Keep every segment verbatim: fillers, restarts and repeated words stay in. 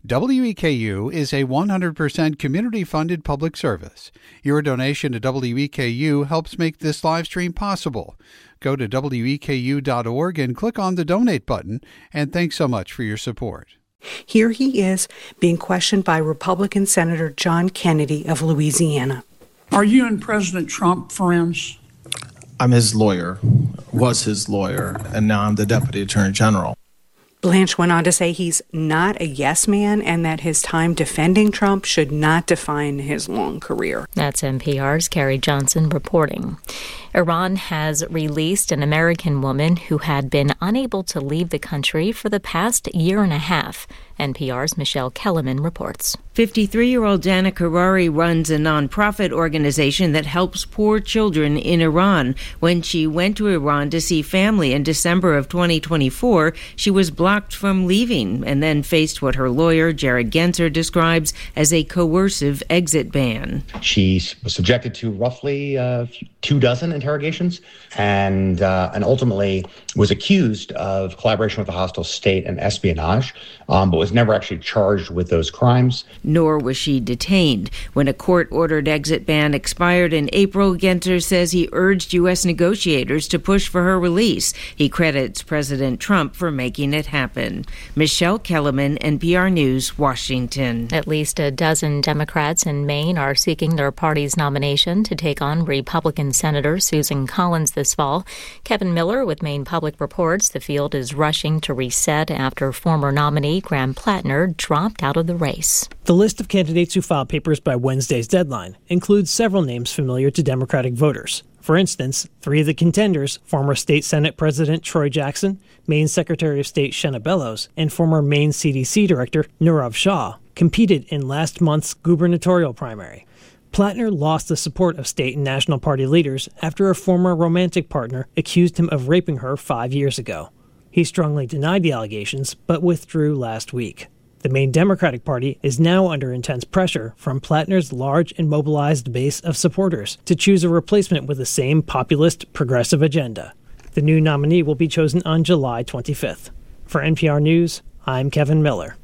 W E K U is a one hundred percent community-funded public service. Your donation to W E K U helps make this live stream possible. Go to W E K U dot org and click on the donate button, and thanks so much for your support. Here he is being questioned by Republican Senator John Kennedy of Louisiana. Are you and President Trump friends? I'm his lawyer, was his lawyer, and now I'm the Deputy Attorney General. Blanche went on to say he's not a yes man and that his time defending Trump should not define his long career. That's N P R's Carrie Johnson reporting. Iran has released an American woman who had been unable to leave the country for the past year and a half. N P R's Michelle Kellerman reports. fifty-three-year-old Dana Karari runs a nonprofit organization that helps poor children in Iran. When she went to Iran to see family in December of twenty twenty-four, she was blocked from leaving and then faced what her lawyer, Jared Genser, describes as a coercive exit ban. She was subjected to roughly uh, two dozen interrogations and uh, and ultimately was accused of collaboration with a hostile state and espionage, um, but was never actually charged with those crimes. Nor was she detained. When a court-ordered exit ban expired in April, Genser says he urged U S negotiators to push for her release. He credits President Trump for making it happen. Michelle Kellerman, N P R News, Washington. At least a dozen Democrats in Maine are seeking their party's nomination to take on Republican Senator Susan Collins this fall. Kevin Miller with Maine Public reports the field is rushing to reset after former nominee Graham Plattner dropped out of the race. The list of candidates who filed papers by Wednesday's deadline includes several names familiar to Democratic voters. For instance, three of the contenders, former State Senate President Troy Jackson, Maine Secretary of State Shenna Bellows, and former Maine C D C Director Nirav Shah, competed in last month's gubernatorial primary. Plattner lost the support of state and national party leaders after a former romantic partner accused him of raping her five years ago. He strongly denied the allegations, but withdrew last week. The Maine Democratic Party is now under intense pressure from Plattner's large and mobilized base of supporters to choose a replacement with the same populist, progressive agenda. The new nominee will be chosen on July twenty-fifth. For N P R News, I'm Kevin Miller.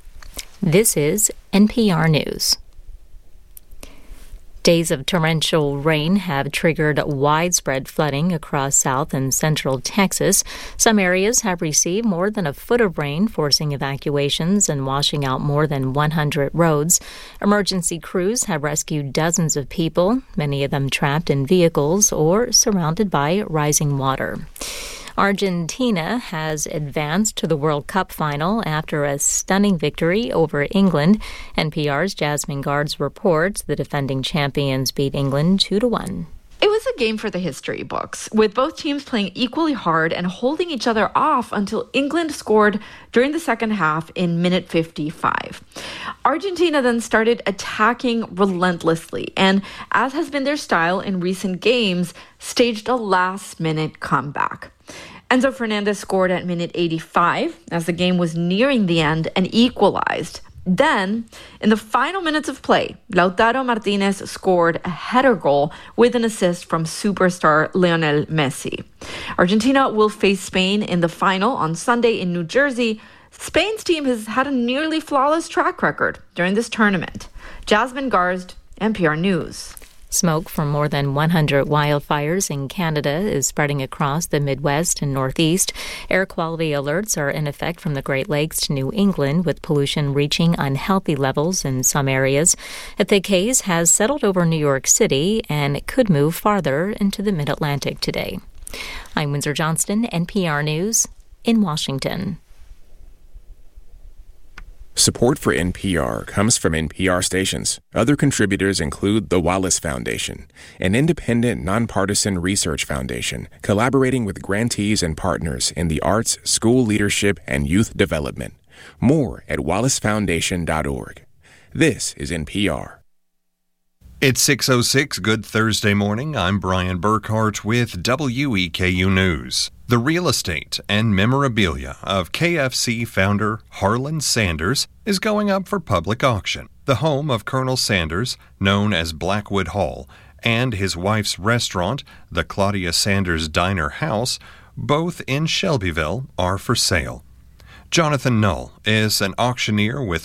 This is N P R News. Days of torrential rain have triggered widespread flooding across south and central Texas. Some areas have received more than a foot of rain, forcing evacuations and washing out more than one hundred roads. Emergency crews have rescued dozens of people, many of them trapped in vehicles or surrounded by rising water. Argentina has advanced to the World Cup final after a stunning victory over England. N P R's Jasmine Guards reports the defending champions beat England two to one. It was a game for the history books, with both teams playing equally hard and holding each other off until England scored during the second half in minute fifty-five. Argentina then started attacking relentlessly and, as has been their style in recent games, staged a last-minute comeback. Enzo Fernandez scored at minute eighty-five as the game was nearing the end and equalized. Then, in the final minutes of play, Lautaro Martinez scored a header goal with an assist from superstar Lionel Messi. Argentina will face Spain in the final on Sunday in New Jersey. Spain's team has had a nearly flawless track record during this tournament. Jasmine Garsd, N P R News. Smoke from more than one hundred wildfires in Canada is spreading across the Midwest and Northeast. Air quality alerts are in effect from the Great Lakes to New England, with pollution reaching unhealthy levels in some areas. A thick haze has settled over New York City and it could move farther into the Mid-Atlantic today. I'm Windsor Johnston, N P R News in Washington. Support for N P R comes from N P R stations. Other contributors include the Wallace Foundation, an independent, nonpartisan research foundation collaborating with grantees and partners in the arts, school leadership, and youth development. More at wallace foundation dot org. This is N P R. It's six oh six. Good Thursday morning. I'm Brian Burkhart with W E K U News. The real estate and memorabilia of K F C founder Harlan Sanders is going up for public auction. The home of Colonel Sanders, known as Blackwood Hall, and his wife's restaurant, the Claudia Sanders Diner House, both in Shelbyville, are for sale. Jonathan Null is an auctioneer with